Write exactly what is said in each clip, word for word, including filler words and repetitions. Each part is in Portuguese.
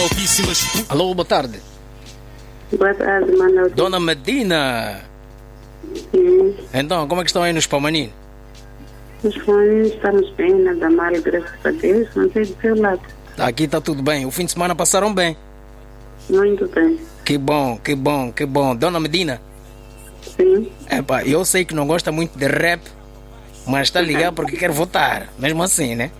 Alô, boa tarde. Boa tarde, Manuel. Dona Medina. Sim. Então, como é que estão aí nos Palmanini? Os fones estamos bem, nada mal, graças a Deus. Não sei do seu lado. Aqui está tudo bem. O fim de semana passaram bem. Muito bem. Que bom, que bom, que bom. Dona Medina. Sim. Epa, eu sei que não gosta muito de rap, mas está ligado porque quer votar. Mesmo assim, né?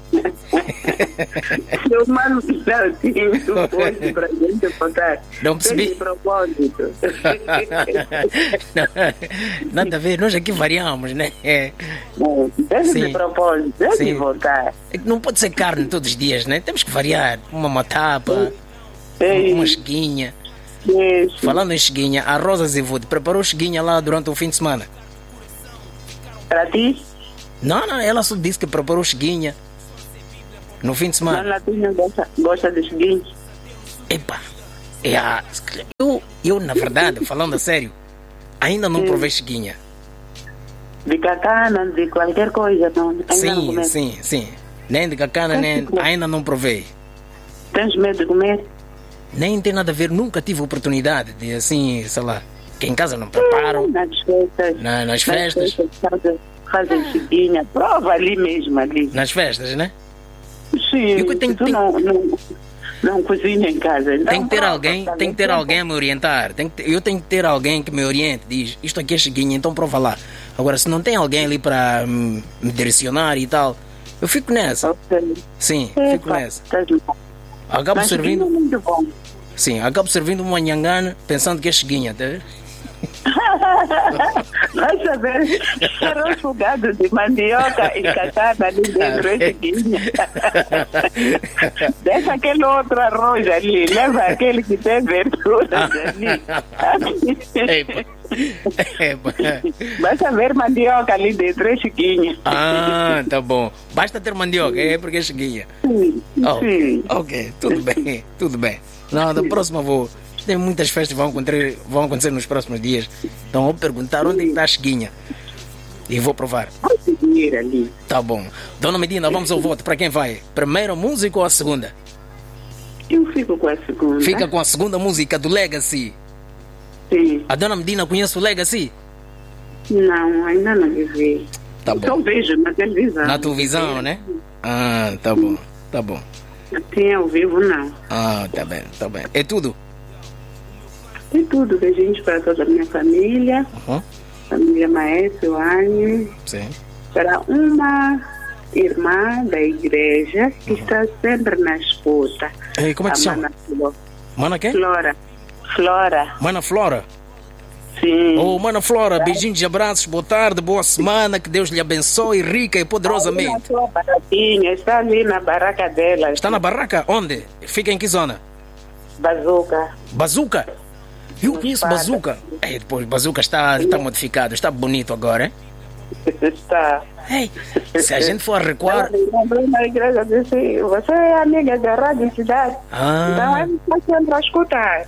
Eu mando finalzinho do ponto para a gente votar. Não percebi. De propósito. Não, nada a ver, nós aqui variamos, né? É. Desde Sim. de propósito, desde Sim. de votar. É que não pode ser carne todos os dias, né? Temos que variar. Uma matapa, Ei, uma cheguinha. isso. Falando em cheguinha, a Rosa Zevude preparou cheguinha lá durante o fim de semana? Para ti, Não, não, ela só disse que preparou cheguinha no fim de a semana. Latina gosta, gosta de seguinte. Epa, é a, eu, eu, na verdade, falando a sério, ainda não Sim. provei cheguinha. De cacana, de qualquer coisa, não. Ainda não Sim, comeste. sim, sim. Nem de cacana, nem, ainda não provei. Tens medo de comer? Nem tem nada a ver, nunca tive oportunidade de assim, sei lá, que em casa não preparam. Nas festas. Na- nas festas. fazem, fazem chiquinha. Prova ali mesmo, ali. Nas festas, né? Sim, Eu tenho- se tu tenho- não, não, não cozinha em casa. Então Tem que ter prova, alguém, tá tem que ter vendo? alguém a me orientar. Tem que ter- eu tenho que ter alguém que me oriente, diz, isto aqui é cheguinha, então prova lá. Agora, se não tem alguém ali para hum, me direcionar e tal, eu fico nessa. Ok. Sim, Epa, fico nessa. estás bom. Acabo Mas servindo, chiquinha é muito bom. sim, acabo servindo uma nhangana pensando que é cheguinha, tá? Vai saber, arroz fogado de mandioca e cacada ali dentro, é chiquinha. Deixa aquele outro arroz ali, leva aquele que tem verduras ali. Epa. Epa. Vai saber mandioca ali dentro, é chiquinha. Ah, tá bom. Basta ter mandioca, é porque é cheguinha. Sim, Oh, sim. ok, tudo bem, tudo bem. Não, da próxima vou. Tem muitas festas que vão acontecer, vão acontecer nos próximos dias. Então vou perguntar onde é que está a cheguinha. E vou provar. Vai seguir ali. Tá bom. Dona Medina, vamos ao voto. Para quem vai? Primeira música ou a segunda? Eu fico com a segunda. Fica com a segunda música do Legacy. Sim. A Dona Medina conhece o Legacy? Não, ainda não vi. Tá bom. Só vejo na televisão. Na televisão, né? Ah, tá bom, tá bom. Assim ao vivo, não. Ah, tá bem, tá bem. É tudo? Tem tudo, beijinhos para toda a minha família, Uhum. família Maestro, Anne, Sim. para uma irmã da igreja que está sempre na escuta. E como é que a se chama? Mana Flo- Mana quê? Flora. Flora, Mana Flora. sim. Oh, Mana Flora, beijinhos e abraços, boa tarde, boa semana, que Deus lhe abençoe rica e Na poderosamente. sua baraquinha, está ali na baraca dela. Está na barraca? Onde? Fica em que zona? Bazuca. Bazuca? Eu conheço Espada. Bazuca. É, depois, Bazuca está, está modificado, está bonito agora, hein? Está. Ei, se a gente for a recuar... Lembrei na igreja disse, você é amiga da Rádio Cidade. Então Ah, ele está sempre a escutar.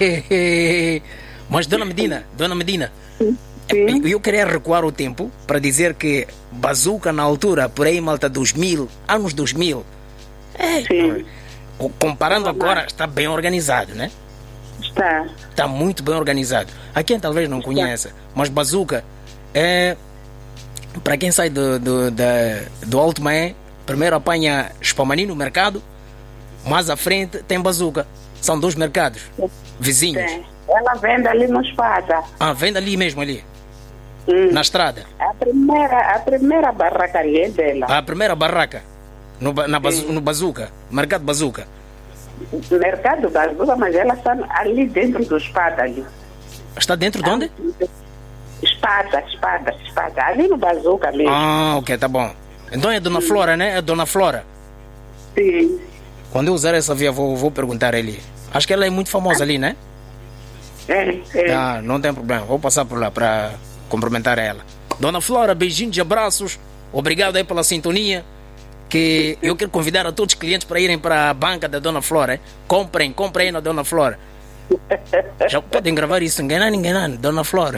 ok. Mas, Dona Medina, Dona Medina, Sim. eu, eu queria recuar o tempo para dizer que Bazuca na altura, por aí, malta, dois mil, anos dois mil, é, Sim. comparando agora, está bem organizado, né? Está. Está muito bem organizado. A quem talvez não conheça, mas Bazuca é... Para quem sai do, do, da, do Alto Maé, primeiro apanha Spamani no mercado, mais à frente tem Bazuca. São dois mercados vizinhos. Sim. Ela vende ali no Espada. Ah, vende ali mesmo, ali, Hum. na estrada. A primeira, a primeira barraca ali é dela. A primeira barraca, no, ba- na bazu, no Bazuca, mercado Bazuca. Mercado Bazuca, mas ela está ali dentro do Espada ali. Está dentro de onde? Espada, espada, espada. Ali no Bazuca ali. Ah, ok, tá bom. Então é Dona Flora, né? É Dona Flora. Sim. Quando eu usar essa via, vou, vou perguntar a ele. Acho que ela é muito famosa ali, né? É, é. Ah, não tem problema. Vou passar por lá para cumprimentar ela. Dona Flora, beijinhos e abraços. Obrigado aí pela sintonia. Que eu quero convidar a todos os clientes para irem para a banca da Dona Flora. Hein? Comprem, comprem aí na Dona Flora. Já podem gravar isso, enganar, enganar, Dona Flora.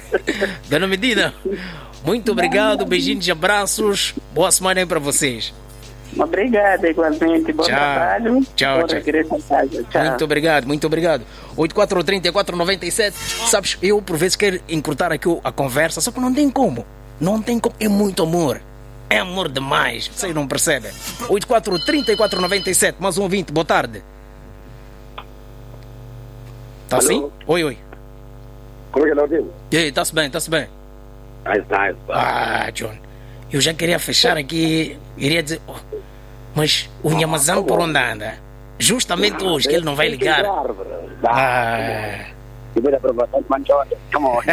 Dona Medina, muito obrigado, beijinhos e abraços. Boa semana aí para vocês. Obrigada, igualmente. Bom Tchau. trabalho. Tchau, Bom tchau. regresso a casa. Tchau. Muito obrigado, muito obrigado. oito quatro três quatro nove sete. Sabes, eu por vezes quero encurtar aqui a conversa, só que não tem como. Não tem como. É muito amor. É amor demais. Vocês não percebem. oito quatro três quatro nove sete. Mais um ouvinte. Boa tarde. Tá Alô? assim? Oi, oi. Como é que é, Laudino? E aí, tá-se bem, tá-se bem? Aí está, aí está. Ah, John. Eu já queria fechar aqui. Iria dizer... oh, mas o Nhamazão por onde anda? Justamente hoje, que ele não vai ligar. Ah... Primeira aprovação de Manchota. Come on.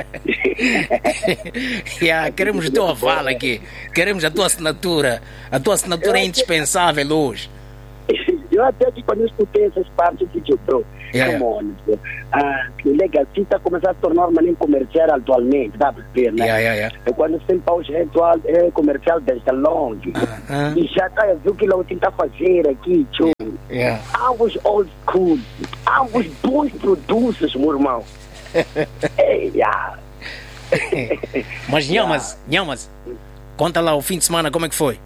Yeah, queremos o teu aval aqui. Queremos a tua assinatura. A tua assinatura é indispensável hoje. Eu até que quando eu escutei essas partes que eu tô, Yeah. come on, bro. Ah, o Legacy está começando a se tornar uma linha comercial atualmente, dá para ver, né? Yeah, yeah, yeah. É quando sem paus é, atual, é comercial desde longe. Ah, E já está a ver o que ele está fazendo aqui, tio. yeah. Ambos old school, ambos bons produtos, meu irmão. É, yeah. Mas Nhamas, Nhamas, conta lá o fim de semana como é que foi?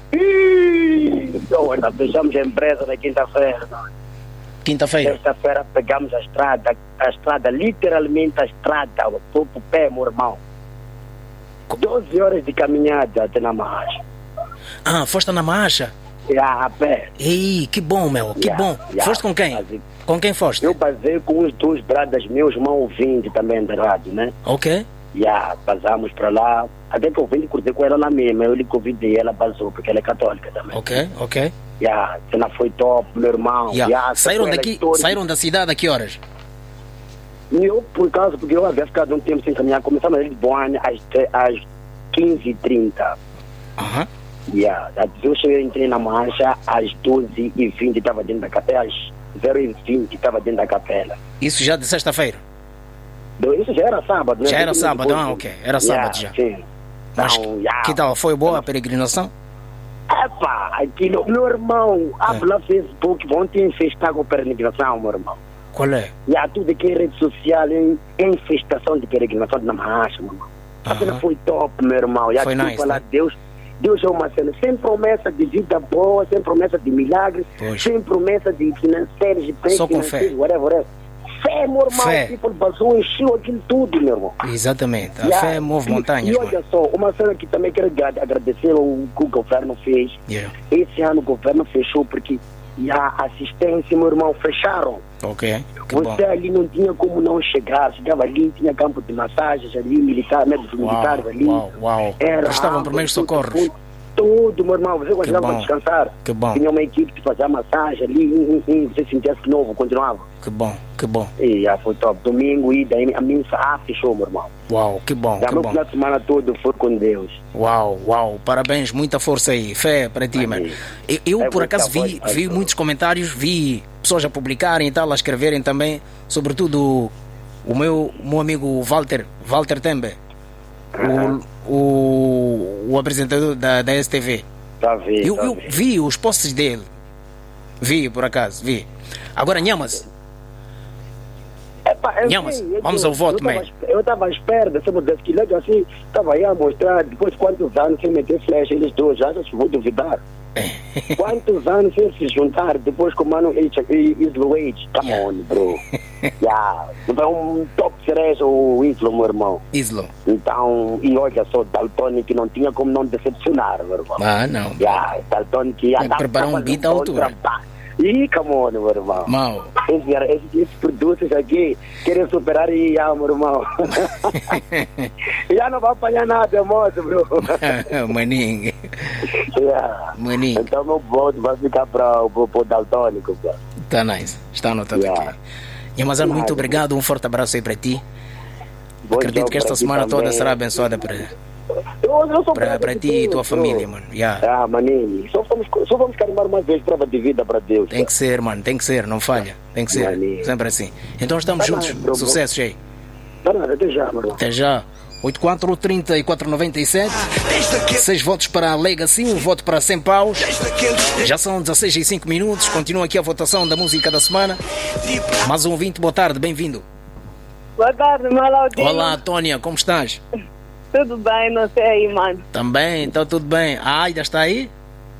Então, ainda fechamos a empresa na quinta-feira. não? Quinta-feira. Sexta-feira pegamos a estrada, a estrada, literalmente a estrada, o topo pé, meu irmão. doze horas de caminhada até na marcha. Ah, foste na marcha? Yeah, a pé. Ei, que bom, meu, que Yeah, bom. yeah. Foste com quem? Assim, Com quem foste? eu basei com os dois bradas meus, irmão ouvinte também da rádio, né? Ok. Yeah, basamos para lá. Até que eu vim curtir com ela lá mesmo. Eu lhe convidei, ela basou, porque ela é católica também. Ok, ok. Yeah, a cena foi top, meu irmão. Yeah. Yeah, Saíram sequela daqui, histórica. saíram da cidade a que horas? E eu, por causa, porque eu havia ficado um tempo sem caminhar, começamos a ir de Boane às, tre- às quinze e trinta. Aham. Yeah. Eu cheguei, entrei na marcha às doze e vinte, estava dentro da capela. Às zero e vinte, estava dentro da capela. Isso já de sexta-feira? Do- Isso já era sábado, né? Já era Depois- sábado, ah, ok. Era sábado já. Sim. Mas Então, yeah. que tal? Foi boa a peregrinação? Epa, aquilo, meu irmão, abre lá Facebook, ontem fez com peregrinação, meu irmão. Qual é? E há tudo aqui em rede social, em, em infestação de peregrinação na marcha, meu irmão. A cena Aham. foi top, meu irmão. E Foi aqui nice, falar, né? Deus, Deus é uma cena sem promessa de vida boa, sem promessa de milagres, Pois. sem promessa de financeiros, de bens Só com financeiros, fé. whatever, whatever. Fé, meu irmão, Fé. tipo, passou, encheu aquilo tudo, meu irmão. Exatamente. A Yeah. fé move E- montanhas, E olha mano. só, uma cena que também quero agra- agradecer ao que o governo fez. Yeah. Esse ano o governo fechou porque e a assistência, meu irmão, fecharam. Ok, que bom. Você ali não tinha como não chegar. Chegava ali, tinha campo de massagens ali, militar, médicos militares ali. Uau, uau. Era Prestavam água, primeiros tudo, socorros. tudo, Tudo, meu irmão. Você gostava bom. de descansar. Que bom. Tinha uma equipe que fazia massagem ali, hum, hum, você sentia-se novo, continuava. Que bom, que bom. E já foi top. Domingo, ida, a missa, ah, fechou, meu irmão. Uau, que bom, Já que meu bom. final de semana todo foi com Deus. Uau, uau, parabéns, muita força aí, fé para ti, mano. Eu, eu, É por muita acaso vi, voz, vi pai. muitos comentários, vi pessoas a publicarem e tal, a escreverem também, sobretudo o meu, o meu amigo Walter, Walter Tembe, o, o, o apresentador da, da S T V. Tá vendo? Eu, tá eu vendo. vi os posts dele, vi por acaso, vi. Agora, Nhamas, Epa, eu Nhamas, sei, eu vamos sei. ao voto, eu tava, man. esp- Eu estava à espera dessa mudança que legal assim, estava aí a mostrar depois de quantos anos sem meter flecha, eles dois, já se vou duvidar. Quantos anos sem se juntar depois com o Mano H e Islo H? Come on, bro. Yeah. É um top cereja o Islo, meu irmão. Islo. Então, e olha só, Daltoni que não tinha como não decepcionar, meu irmão. Ah, não. Yeah, Daltoni que Tem que preparar um beat à altura. Ih, come on, meu irmão. Mal. Esses, esses, esses produtos aqui querem superar e já, meu irmão. Já não vai apanhar nada, moço, bro. Maninho. Yeah. Maninho. Então meu voto vai ficar para o Daltônico, bro. Tá nice. Está anotado Yeah. aqui. Yamazano, muito Nada. obrigado. Um forte abraço aí para ti. Bom Acredito jogo que esta pra ti semana toda também. será abençoada para, Eu, eu sou para, bravo para de ti e Deus, tua bro. família, mano. Yeah. Ah, maninho, só vamos, só vamos carimbar uma vez prova de vida para Deus. Tem que ser, mano. Tem que ser. Não falha. Tem que ser. Maninho. Sempre assim. Então estamos Tá juntos. bem, bro, bro. Sucesso aí. Não, não, até já, meu irmão. Até já. oito quatro trinta e quatro noventa e sete. Seis votos para a Legacy, um voto para cem paus. Já são dezasseis e cinco minutos. Continua aqui a votação da música da semana. Mais um ouvinte, boa tarde, bem-vindo. Boa tarde, Malaudinho. Olá, Tónia, como estás? Tudo bem, não sei aí, mano. Também, está tudo bem. A Aida está aí?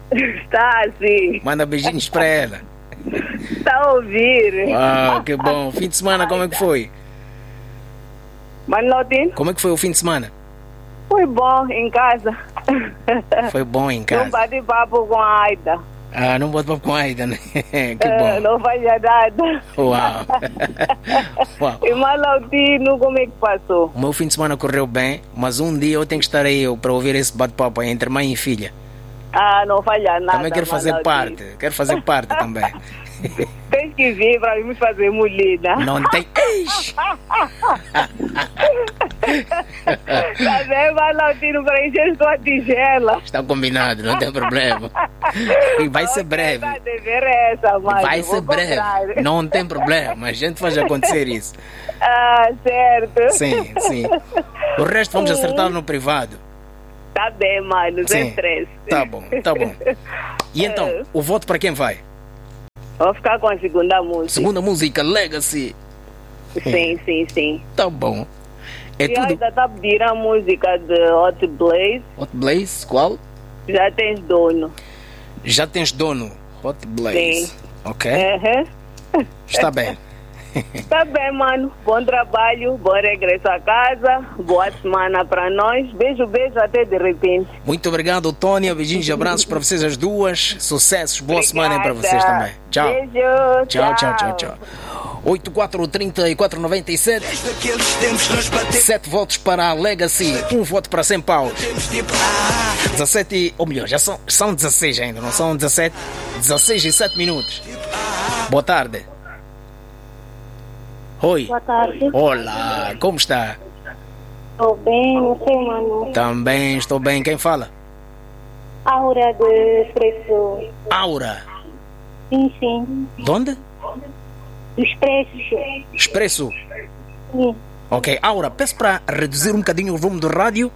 Está assim. Manda beijinhos para ela. Está a ouvir. Uau, que bom. Fim de semana, como é que foi? Manlotin? Como é que foi o fim de semana? Foi bom em casa. Foi bom em casa. Não bate papo com a Aida. Ah, não boto papo com a Aida, né? Que É, bom. não faz nada. Uau. Uau. E Malotino, como é que passou? O meu fim de semana correu bem, mas um dia eu tenho que estar aí para ouvir esse bate-papo aí entre mãe e filha. Ah, não falha nada. Também quero fazer Malotino. parte. Quero fazer parte também. Tens que vir para irmos fazer mulher. Não tem. Eish! Tá bem, Malotino, para encher sua tigela. Está combinado, não tem problema. E vai ser breve. Tá dever essa, mas Vai eu ser vou comprar. breve. Não tem problema. A gente faz acontecer isso. Ah, certo. Sim, sim. O resto vamos acertar no privado. Tá bem, mano, sem Sim. estresse. Tá bom, tá bom. E então, o voto para quem vai? Vou ficar com a segunda música. Segunda música, Legacy. Sim, sim, sim. Tá bom. É E tudo. ainda tá pedindo a música de Hot Blaze. Hot Blaze, qual? Já tens dono. Já tens dono. Hot Blaze. Sim. Ok? Uhum. Está bem. Tá bem, mano. Bom trabalho, bom regresso a casa. Boa semana pra nós. Beijo, beijo, até de repente. Muito obrigado, Tônia. Beijinhos e abraços para vocês as duas. Sucessos, boa semana aí para vocês também. Tchau. Beijo. Tchau, tchau, tchau, tchau. oito quatro trinta e quatro noventa e sete. sete votos para a Legacy, um voto para cem paus. dezassete, ou melhor, já são, são dezesseis ainda, não são dezassete? dezesseis e sete minutos. Boa tarde. Oi. Boa tarde. Olá, como está? Estou bem, não sei, mano. Também estou bem. Quem fala? Aura de Expresso. Aura. Sim, sim. De onde? Do Expresso. Expresso. Sim. Ok, Aura, peço para reduzir um bocadinho o volume do rádio.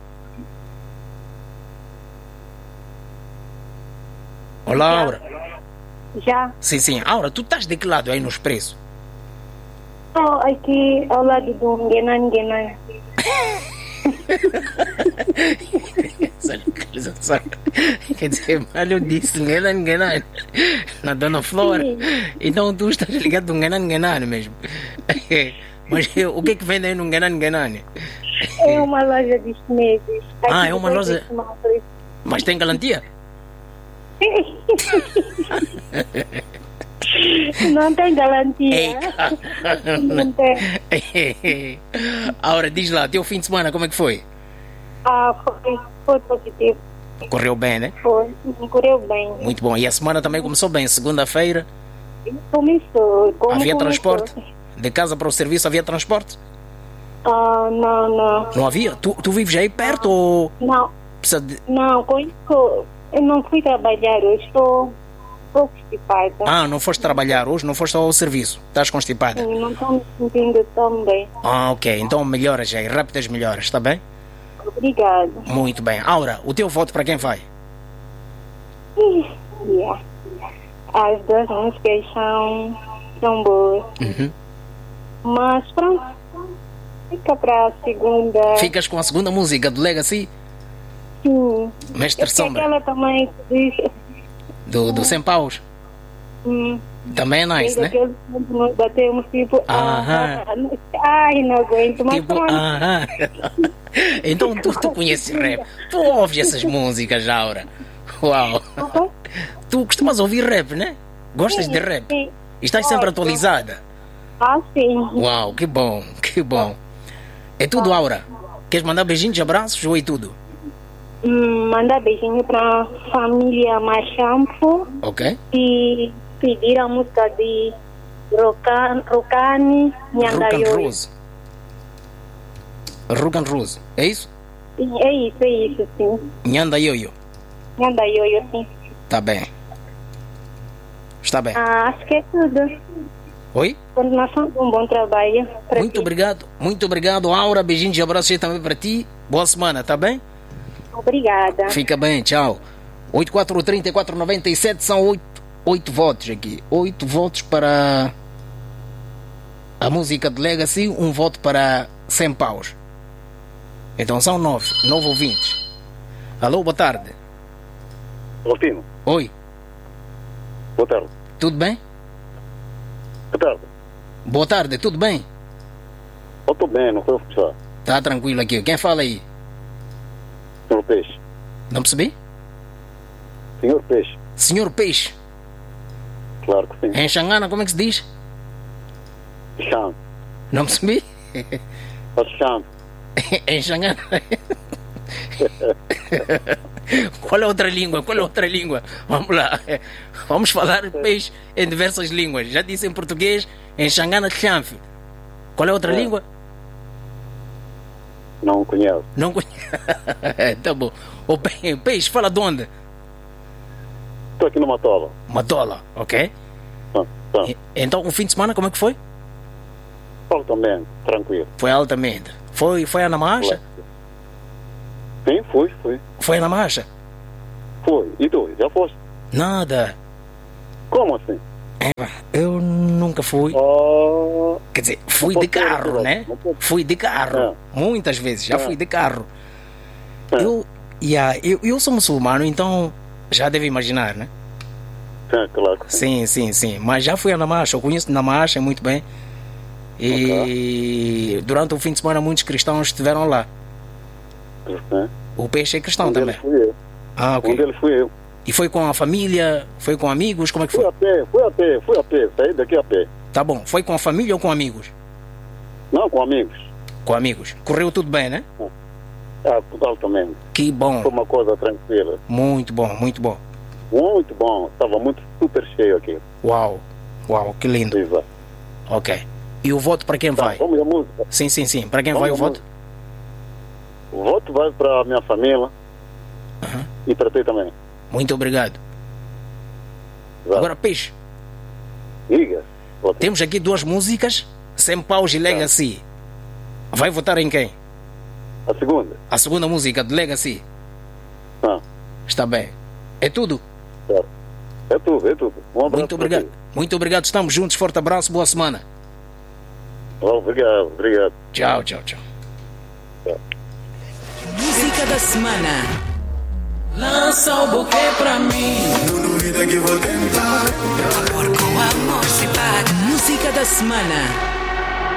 Olá, Aura. Já. Sim, sim. Aura, tu estás de que lado aí no Expresso? Estou aqui ao lado do Ngenan Ngenan. Essa localização. Quer dizer, mal eu disse Ngenan Ngenan na Dona Flora. Então tu estás ligado do Ngenan Ngenan mesmo. Mas o que é que vende aí no Ngenan Ngenan? É uma loja de chineses. Ah, é uma loja. Mas tem garantia? Não tem garantia. Ei, Não tem. Aura, diz lá, teu fim de semana como é que foi? Ah, foi, foi positivo. Correu bem, né? Foi. Correu bem. Muito bom. E a semana também começou bem. Segunda-feira Começou. Como havia começou? transporte? De casa para o serviço havia transporte? Ah, não, não. Não havia? Tu, tu vives aí perto ou Não, precisa de... não. Com isso, eu não fui trabalhar hoje. Estou estou constipada. Ah, não foste trabalhar hoje, não foste ao serviço. Estás constipada? Não estou me sentindo tão bem. Ah, ok. Então melhoras aí, rápidas melhoras, está bem? Obrigada. Muito bem. Aura, o teu voto para quem vai? Yeah. As duas músicas são, são boas. Uhum. Mas pronto. Fica para a segunda. Ficas com a segunda música do Legacy, Sim. Mestre É que Sombra, aquela também diz. do, do cem paus. Hum, Também é nice, né? daqueles que nós batemos tipo. Aham. ah, ai, não aguento. Mas Tipo, pronto. aham. Então tu, tu conheces rap. Tu ouves essas músicas, Aura. Uau. Ok? Tu costumas ouvir rap, né? Gostas de rap? Sim. E estás sempre Gosto. atualizada. Ah, sim. Uau, que bom, que bom. É tudo, Aura. Queres mandar beijinhos, abraços ou é tudo? Hum, mandar beijinho para a família Machampo Ok? e pedir a música de Rocan, Rocani Rock and Nhangayo. Rose. Rock and Rose. É isso? É isso, é isso, sim. Nhanda Yoyo. Nhangayo, sim. Tá bem. Está bem. Ah, acho que é tudo. Oi? Continuação de um bom trabalho. para Muito ti. obrigado. Muito obrigado, Aura. Beijinhos e abraços aí também para ti. Boa semana, tá bem? Obrigada. Fica bem, tchau. oito quatro três quatro nove sete são oito, oito votos aqui. oito votos para a música de Legacy, um voto para cem paus. Então são nove, nove ouvintes. Alô, boa tarde. Rufino, Oi, Boa tarde. tudo bem? Boa tarde. Boa tarde, tudo bem? Eu estou bem, não estou a puxar. Tá tranquilo aqui. Quem fala aí? Senhor Peixe. Não percebi? Senhor Peixe. Senhor Peixe. Claro que sim. Em Xangana, como é que se diz? Cham. Não percebi? Cham. Em Xangana. Qual é a outra língua? Qual é a outra língua? Vamos lá. Vamos falar peixe em diversas línguas. Já disse em português, em Xangana, Xanfe. Qual é a outra É. língua? Não conheço. Não conheço. Tá bom. O pe- peixe, fala de onde? Estou aqui numa tola. Matola, ok? Ah, tá. E- Então o fim de semana como é que foi? Falo também, tranquilo. Foi altamente. Foi, foi na marcha? Sim, fui, fui. Foi na marcha? Fui. E tu, já foste? Nada. Como assim? Eu nunca fui. Oh, Quer dizer, fui Não de pode ser, carro, não né? pode. Fui de carro. Muitas vezes, já É. fui de carro. É. Eu, yeah, eu, eu sou muçulmano, então já deve imaginar, né? sim, claro que sim. Sim, sim, sim. Mas já fui a Namacha, eu conheço Namacha muito bem. E durante o fim de semana muitos cristãos estiveram lá. Sim. O peixe é cristão Um também. deles fui eu. Ah, Um ok. deles fui eu. E foi com a família? Foi com amigos? Como é que Fui foi? a pé, fui a pé, fui a pé. Saí daqui a pé. Tá bom. Foi com a família ou com amigos? Não, com amigos. Com amigos. Correu tudo bem, né? Ah, totalmente. Que bom. Foi uma coisa tranquila. Muito bom, muito bom. Muito bom. Estava muito super cheio aqui. Uau. Uau, que lindo. Exato. Ok. E o voto para quem Tá, vai? vamos à música. Sim, sim, sim. Para quem Vamos vai o à voto? música. O voto vai para a minha família Aham. e para ti também. Muito obrigado. Exato. Agora, Peixe, Diga. Voto. temos aqui duas músicas, Sem Paus e Legacy. Vai votar em quem? A segunda. A segunda música de Legacy. Ah, Está bem. É tudo. certo. É tudo, é tudo. Um abraço Muito para obrigado. ti. Muito obrigado. Estamos juntos. Forte abraço. Boa semana. Obrigado, obrigado. Tchau, tchau, tchau. Música da semana. Lança o buquê pra mim. Não duvida que vou tentar. Porque o amor se paga. Música da semana.